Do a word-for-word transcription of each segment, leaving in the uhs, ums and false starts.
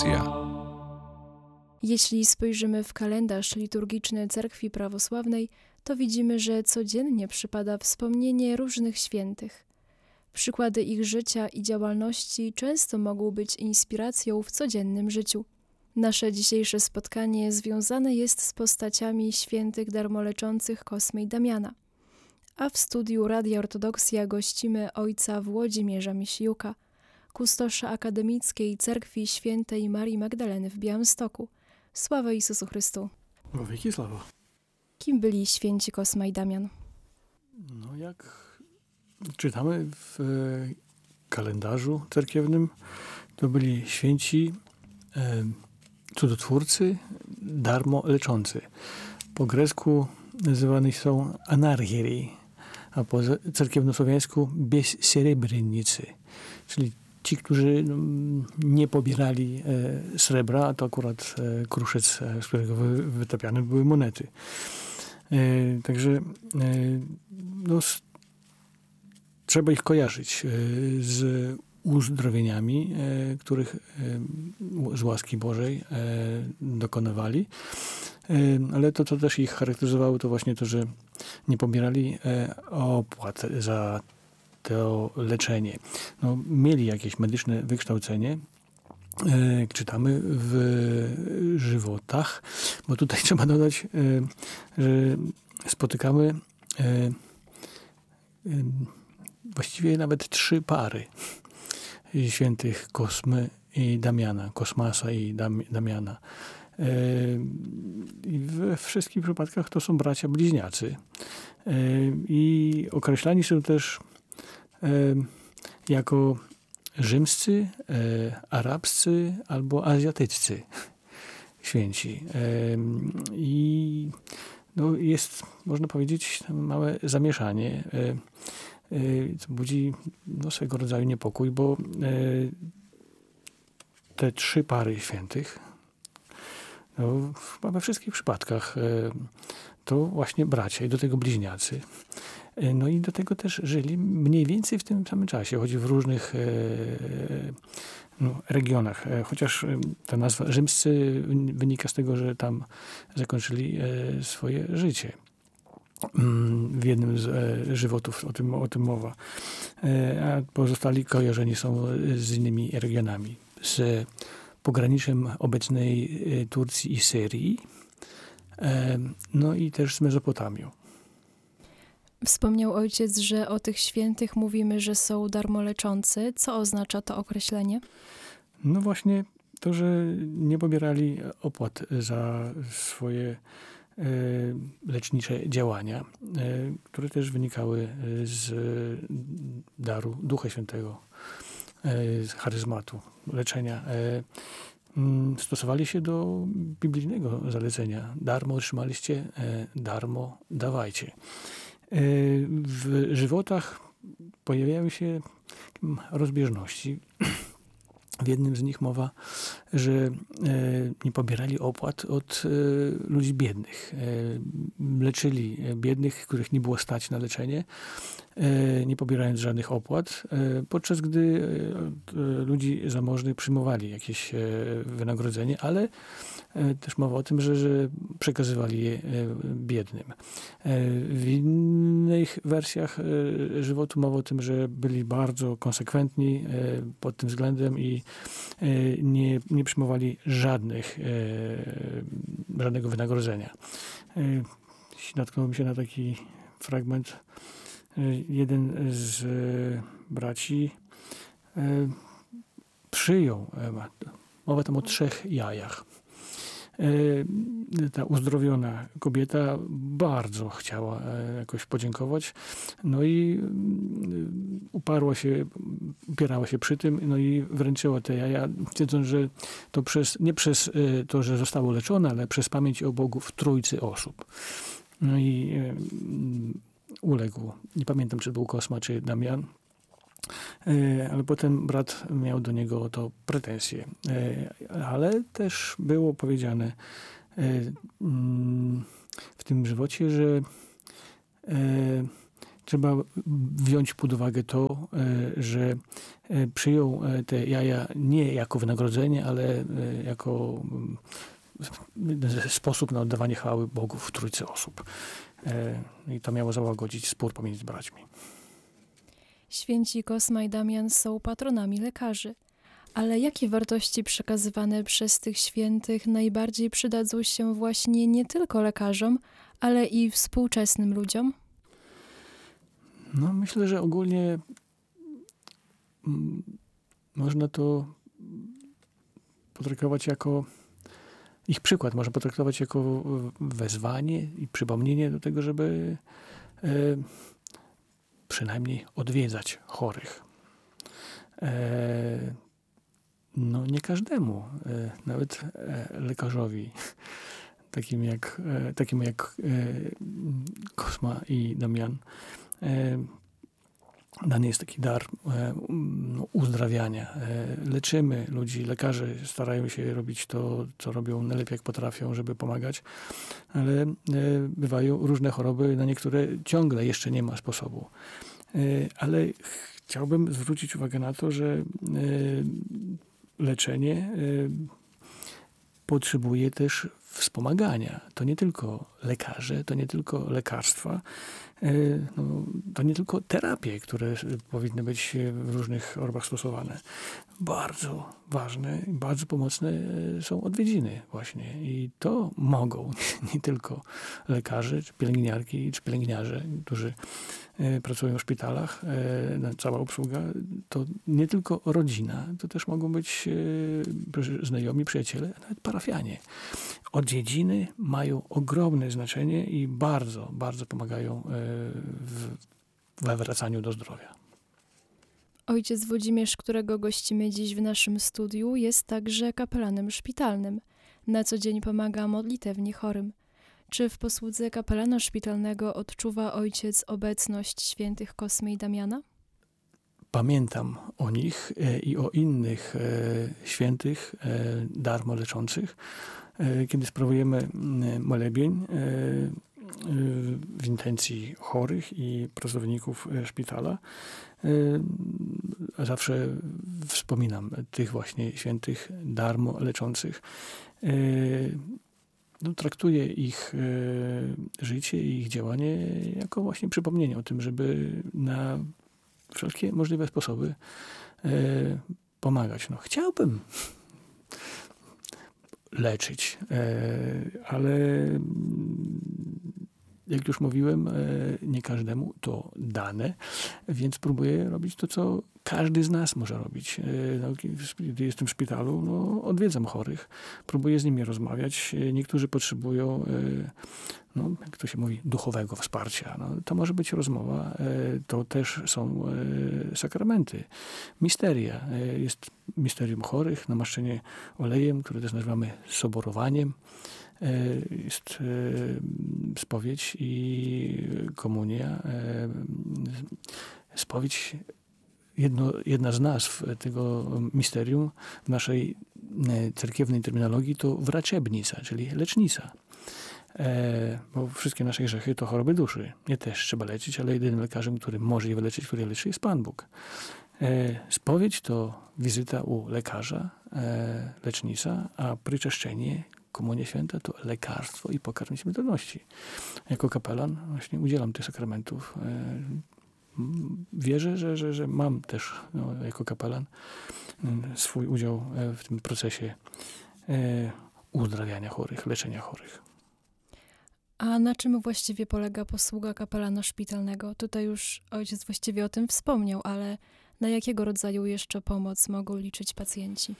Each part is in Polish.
Jeśli spojrzymy w kalendarz liturgiczny Cerkwi Prawosławnej, to widzimy, że codziennie przypada wspomnienie różnych świętych. Przykłady ich życia i działalności często mogą być inspiracją w codziennym życiu. Nasze dzisiejsze spotkanie związane jest z postaciami świętych darmoleczących Kosmy i Damiana. A w studiu Radia Ortodoksja gościmy ojca Włodzimierza Misiuka, kustosza akademickiej Cerkwi Świętej Marii Magdaleny w Białymstoku. Sława Jezusu Chrystu. Bo wieki sława. Kim byli święci Kosma i Damian? No jak czytamy w kalendarzu cerkiewnym, to byli święci e, cudotwórcy, darmo leczący. Po grecku nazywani są anarchieri, a po cerkiewnosłowiańsku bezsrebrnicy, czyli ci, którzy no, nie pobierali e, srebra, a to akurat e, kruszec, e, z którego wy, wytapiane były monety. E, także e, no, s, trzeba ich kojarzyć e, z uzdrowieniami, e, których e, z łaski Bożej e, dokonywali. E, ale to, co też ich charakteryzowało, to właśnie to, że nie pobierali e, opłat za to leczenie. No, mieli jakieś medyczne wykształcenie, e, czytamy w żywotach, bo tutaj trzeba dodać, e, że spotykamy e, e, właściwie nawet trzy pary świętych Kosmy i Damiana, Kosmasa i Dam, Damiana. E, I we wszystkich przypadkach to są bracia bliźniacy. E, I określani są też jako rzymscy, arabscy albo azjatyccy święci. I no jest, można powiedzieć, małe zamieszanie, co budzi no, swego rodzaju niepokój, bo te trzy pary świętych no, chyba we wszystkich przypadkach to właśnie bracia i do tego bliźniacy. No i do tego też żyli mniej więcej w tym samym czasie, choć w różnych e, no, regionach. Chociaż ta nazwa rzymscy wynika z tego, że tam zakończyli e, swoje życie. W jednym z e, żywotów o tym, o tym mowa. E, a pozostali kojarzeni są z innymi regionami. Z pograniczem obecnej Turcji i Syrii. E, no i też z Mezopotamią. Wspomniał ojciec, że o tych świętych mówimy, że są darmoleczący. Co oznacza to określenie? No właśnie to, że nie pobierali opłat za swoje e, lecznicze działania, e, które też wynikały z daru Ducha Świętego, e, z charyzmatu, leczenia. E, stosowali się do biblijnego zalecenia. Darmo otrzymaliście, e, darmo dawajcie. W żywotach pojawiały się rozbieżności. W jednym z nich mowa, że nie pobierali opłat od ludzi biednych. Leczyli biednych, których nie było stać na leczenie, nie pobierając żadnych opłat, podczas gdy ludzi zamożnych przyjmowali jakieś wynagrodzenie, ale też mowa o tym, że, że przekazywali je biednym. W innych wersjach żywotu mowa o tym, że byli bardzo konsekwentni pod tym względem i nie, nie przyjmowali żadnych, żadnego wynagrodzenia. Natknąłem się na taki fragment. Jeden z braci przyjął, mowa tam o trzech jajach. Ta uzdrowiona kobieta bardzo chciała jakoś podziękować, no i uparła się, upierała się przy tym, no i wręczyła te jaja, twierdząc, że to przez, nie przez to, że zostało leczone, ale przez pamięć o Bogu w trójcy osób. No i uległ. Nie pamiętam, czy był Kosma, czy Damian. Ale potem brat miał do niego to pretensje. Ale też było powiedziane w tym żywocie, że trzeba wziąć pod uwagę to, że przyjął te jaja nie jako wynagrodzenie, ale jako sposób na oddawanie chwały Bogu w trójcy osób. I to miało załagodzić spór pomiędzy braćmi. Święci Kosma i Damian są patronami lekarzy. Ale jakie wartości przekazywane przez tych świętych najbardziej przydadzą się właśnie nie tylko lekarzom, ale i współczesnym ludziom? No, myślę, że ogólnie m, można to potraktować jako, ich przykład można potraktować jako wezwanie i przypomnienie do tego, żeby e, przynajmniej odwiedzać chorych. E, no nie każdemu, e, nawet e, lekarzowi, takim jak, e, takim jak e, Kosma i Damian, e, dany jest taki dar e, no, uzdrawiania. E, leczymy ludzi, lekarze starają się robić to, co robią najlepiej jak potrafią, żeby pomagać, ale e, bywają różne choroby, na niektóre ciągle jeszcze nie ma sposobu. E, ale chciałbym zwrócić uwagę na to, że e, leczenie e, potrzebuje też wspomagania. To nie tylko lekarze, to nie tylko lekarstwa, no, to nie tylko terapie, które powinny być w różnych chorobach stosowane. Bardzo ważne i bardzo pomocne są odwiedziny właśnie. I to mogą nie tylko lekarze, czy pielęgniarki, czy pielęgniarze, którzy pracują w szpitalach, cała obsługa, to nie tylko rodzina, to też mogą być znajomi, przyjaciele, a nawet parafianie. Odwiedziny mają ogromne znaczenie i bardzo, bardzo pomagają w, we wracaniu do zdrowia. Ojciec Włodzimierz, którego gościmy dziś w naszym studiu, jest także kapelanem szpitalnym. Na co dzień pomaga modlitewnie chorym. Czy w posłudze kapelana szpitalnego odczuwa ojciec obecność świętych Kosmy i Damiana? Pamiętam o nich i o innych świętych darmo leczących, kiedy sprawujemy molebień w intencji chorych i pracowników szpitala. Zawsze wspominam tych właśnie świętych darmo leczących. No, traktuję ich życie i ich działanie jako właśnie przypomnienie o tym, żeby na wszelkie możliwe sposoby pomagać. No, chciałbym leczyć, ale jak już mówiłem, nie każdemu to dane, więc próbuję robić to, co każdy z nas może robić. No, gdy jestem w szpitalu, no, odwiedzam chorych, próbuję z nimi rozmawiać. Niektórzy potrzebują, no, jak to się mówi, duchowego wsparcia. No, to może być rozmowa, to też są sakramenty, misteria. Jest misterium chorych, namaszczenie olejem, które też nazywamy soborowaniem. Jest spowiedź i komunia. Spowiedź, jedno, jedna z nazw tego misterium w naszej cerkiewnej terminologii to wraczebnica, czyli lecznica. Bo wszystkie nasze grzechy to choroby duszy. Je też trzeba leczyć, ale jedynym lekarzem, który może je wyleczyć, który je leczy, jest Pan Bóg. Spowiedź to wizyta u lekarza, lecznica, a pryczeszczenie, Komunia Święta to lekarstwo i pokarm śmiertelności. Jako kapelan właśnie udzielam tych sakramentów. Wierzę, że, że, że mam też no, jako kapelan swój udział w tym procesie uzdrawiania chorych, leczenia chorych. A na czym właściwie polega posługa kapelana szpitalnego? Tutaj już ojciec właściwie o tym wspomniał, ale na jakiego rodzaju jeszcze pomoc mogą liczyć pacjenci?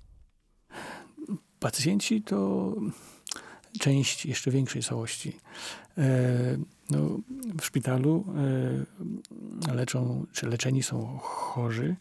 Pacjenci to część jeszcze większej całości. No, w szpitalu leczą, czy leczeni są chorzy,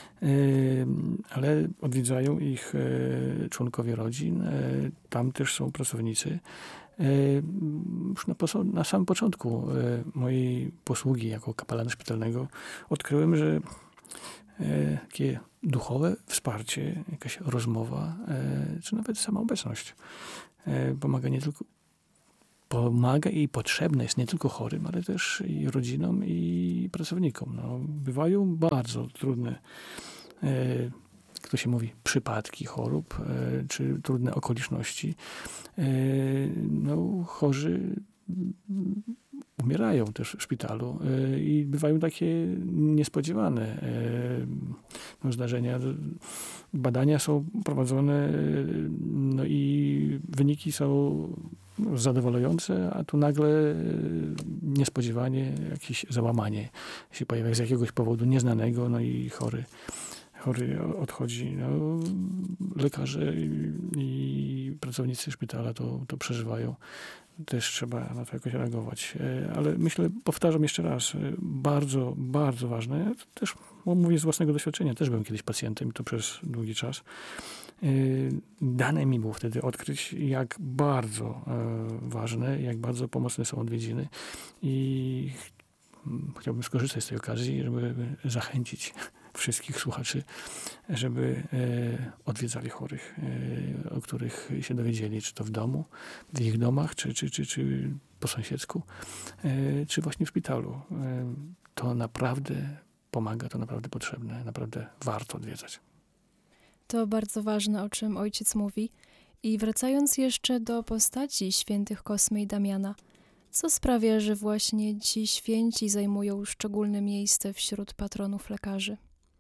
ale odwiedzają ich członkowie rodzin. Tam też są pracownicy. Już na, na samym początku mojej posługi jako kapelana szpitalnego odkryłem, że takie duchowe wsparcie, jakaś rozmowa, czy nawet sama obecność pomaga nie tylko pomaga i potrzebne jest nie tylko chorym, ale też i rodzinom, i pracownikom. No, bywają bardzo trudne, e, jak to się mówi, przypadki chorób, e, czy trudne okoliczności. E, no, chorzy umierają też w szpitalu e, i bywają takie niespodziewane e, no, zdarzenia. Badania są prowadzone, no i wyniki są no, zadowalające, a tu nagle niespodziewanie jakieś załamanie się pojawia z jakiegoś powodu nieznanego, no i chory, chory odchodzi. No, lekarze i, i pracownicy szpitala to, to przeżywają. Też trzeba na to jakoś reagować. Ale myślę, powtarzam jeszcze raz, bardzo, bardzo ważne, też mówię z własnego doświadczenia, też byłem kiedyś pacjentem i to przez długi czas. Dane mi było wtedy odkryć, jak bardzo ważne, jak bardzo pomocne są odwiedziny i chciałbym skorzystać z tej okazji, żeby zachęcić wszystkich słuchaczy, żeby e, odwiedzali chorych, e, o których się dowiedzieli, czy to w domu, w ich domach, czy, czy, czy, czy po sąsiedzku, e, czy właśnie w szpitalu. E, to naprawdę pomaga, to naprawdę potrzebne, naprawdę warto odwiedzać. To bardzo ważne, o czym ojciec mówi. I wracając jeszcze do postaci świętych Kosmy i Damiana, co sprawia, że właśnie ci święci zajmują szczególne miejsce wśród patronów lekarzy?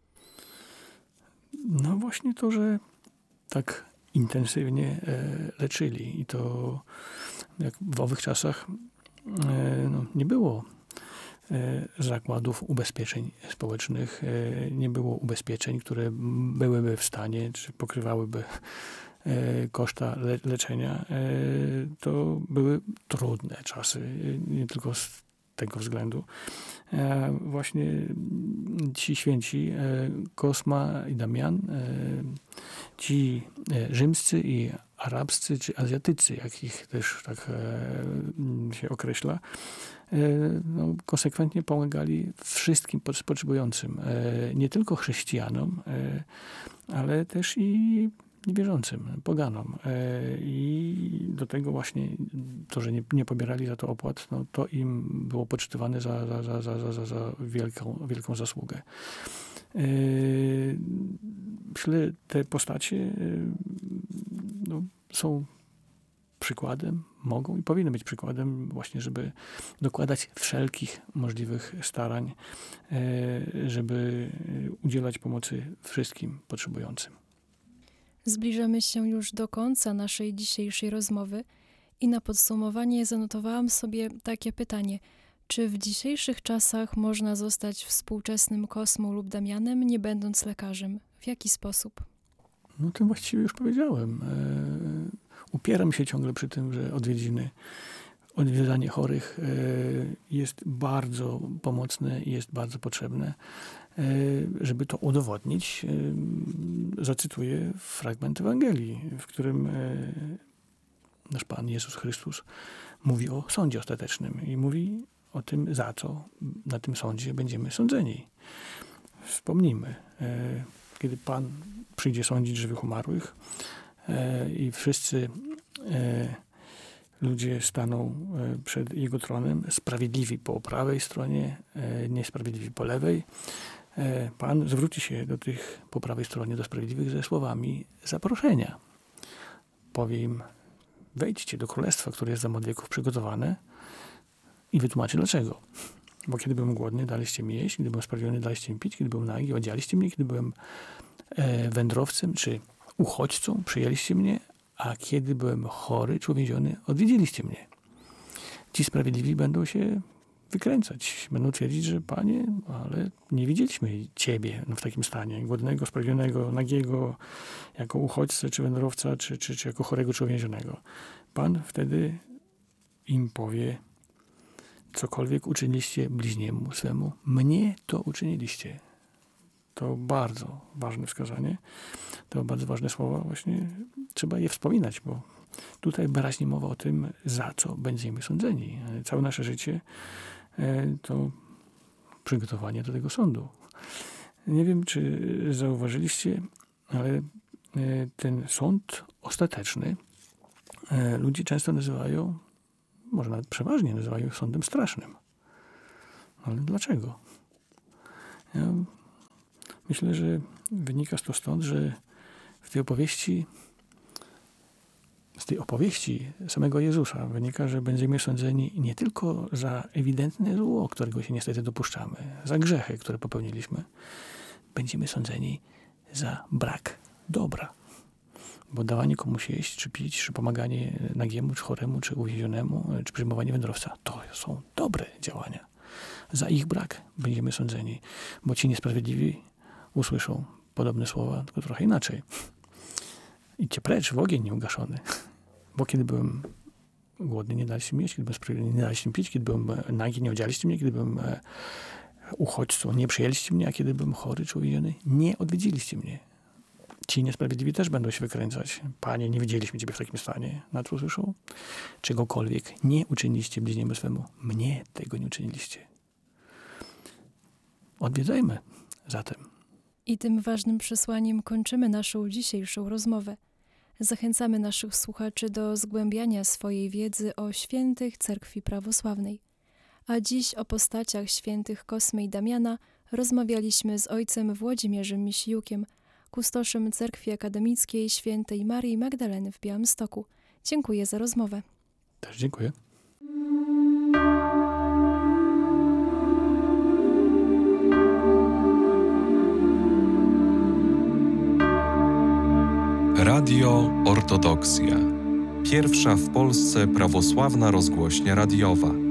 No właśnie to, że tak intensywnie e, leczyli i to jak w owych czasach e, no, nie było e, zakładów ubezpieczeń społecznych, e, nie było ubezpieczeń, które byłyby w stanie, czy pokrywałyby e, koszta le, leczenia. E, to były trudne czasy, nie tylko z tego względu. E, właśnie ci święci, e, Kosma i Damian, e, ci e, rzymscy i arabscy, czy azjatycy, jak ich też tak e, się określa, e, no, konsekwentnie pomagali wszystkim potrzebującym. E, nie tylko chrześcijanom, e, ale też i niewierzącym, poganom. E, I do tego właśnie to, że nie, nie pobierali za to opłat, no, to im było poczytywane za, za, za, za, za, za wielką, wielką zasługę. E, myślę, te postacie no, są przykładem, mogą i powinny być przykładem właśnie, żeby dokładać wszelkich możliwych starań, e, żeby udzielać pomocy wszystkim potrzebującym. Zbliżamy się już do końca naszej dzisiejszej rozmowy i na podsumowanie zanotowałam sobie takie pytanie. Czy w dzisiejszych czasach można zostać współczesnym Kosmą lub Damianem, nie będąc lekarzem? W jaki sposób? No to właściwie już powiedziałem. E, upieram się ciągle przy tym, że odwiedziny, odwiedzanie chorych e, jest bardzo pomocne i jest bardzo potrzebne. Żeby to udowodnić, zacytuję fragment Ewangelii, w którym nasz Pan Jezus Chrystus mówi o sądzie ostatecznym i mówi o tym, za co na tym sądzie będziemy sądzeni. Wspomnijmy, kiedy Pan przyjdzie sądzić żywych umarłych i wszyscy ludzie staną przed Jego tronem, sprawiedliwi po prawej stronie, niesprawiedliwi po lewej, Pan zwróci się do tych po prawej stronie, do sprawiedliwych ze słowami zaproszenia. Powie im, wejdźcie do królestwa, które jest za od wieków przygotowane i wytłumaczy dlaczego. Bo kiedy byłem głodny, daliście mi jeść, kiedy byłem sprawiedliwy, daliście mi pić, kiedy byłem nagi, odzialiście mnie, kiedy byłem e, wędrowcem czy uchodźcą, przyjęliście mnie, a kiedy byłem chory czy uwięziony, odwiedziliście mnie. Ci sprawiedliwi będą się wykręcać. Będą twierdzić, że Panie, ale nie widzieliśmy Ciebie w takim stanie, głodnego, sprawiedliwego, nagiego, jako uchodźcę, czy wędrowca, czy, czy, czy jako chorego, czy uwięzionego. Pan wtedy im powie, cokolwiek uczyniliście bliźniemu swemu, mnie to uczyniliście. To bardzo ważne wskazanie, to bardzo ważne słowa. Właśnie trzeba je wspominać, bo tutaj wyraźnie mowa o tym, za co będziemy sądzeni. Całe nasze życie to przygotowanie do tego sądu. Nie wiem, czy zauważyliście, ale ten sąd ostateczny ludzie często nazywają może nawet przeważnie nazywają sądem strasznym. Ale dlaczego? Ja myślę, że wynika to stąd, że w tej opowieści, z tej opowieści samego Jezusa wynika, że będziemy sądzeni nie tylko za ewidentne zło, którego się niestety dopuszczamy, za grzechy, które popełniliśmy. Będziemy sądzeni za brak dobra. Bo dawanie komuś jeść, czy pić, czy pomaganie nagiemu, czy choremu, czy uwięzionemu, czy przyjmowanie wędrowca, to są dobre działania. Za ich brak będziemy sądzeni, bo ci niesprawiedliwi usłyszą podobne słowa, tylko trochę inaczej. Idźcie precz w ogień nieugaszony. Bo kiedy byłem głodny, nie daliście mi jeść, kiedy byłem sprawiedliwy, nie daliście mi pić, kiedy byłem nagi, nie odzialiście mnie, kiedy byłem uchodźcą, nie przyjęliście mnie, a kiedy byłem chory czy uwięziony, nie odwiedziliście mnie. Ci niesprawiedliwi też będą się wykręcać. Panie, nie widzieliśmy Ciebie w takim stanie. Na co usłyszą? Czegokolwiek nie uczyniliście bliźniemu swemu. Mnie tego nie uczyniliście. Odwiedzajmy zatem. I tym ważnym przesłaniem kończymy naszą dzisiejszą rozmowę. Zachęcamy naszych słuchaczy do zgłębiania swojej wiedzy o świętych Cerkwi Prawosławnej. A dziś o postaciach świętych Kosmy i Damiana rozmawialiśmy z ojcem Włodzimierzem Misijukiem, kustoszem Cerkwi Akademickiej Świętej Marii Magdaleny w Białymstoku. Dziękuję za rozmowę. Też dziękuję. Radio Ortodoksja. Pierwsza w Polsce prawosławna rozgłośnia radiowa.